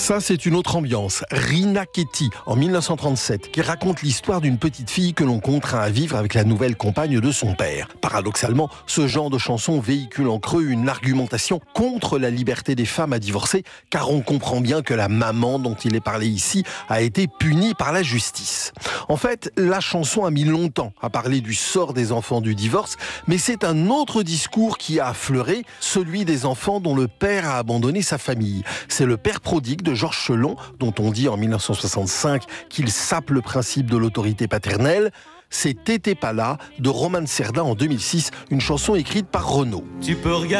Ça, c'est une autre ambiance. Rina Ketty, en 1937, qui raconte l'histoire d'une petite fille que l'on contraint à vivre avec la nouvelle compagne de son père. Paradoxalement, ce genre de chanson véhicule en creux une argumentation contre la liberté des femmes à divorcer, car on comprend bien que la maman dont il est parlé ici a été punie par la justice. En fait, la chanson a mis longtemps à parler du sort des enfants du divorce, mais c'est un autre discours qui a affleuré, celui des enfants dont le père a abandonné sa famille. C'est le père prodigue de Georges Chelon, dont on dit en 1965 qu'il sape le principe de l'autorité paternelle. C'est T'étais pas là de Romane Cerda en 2006, une chanson écrite par Renaud. Tu peux regarder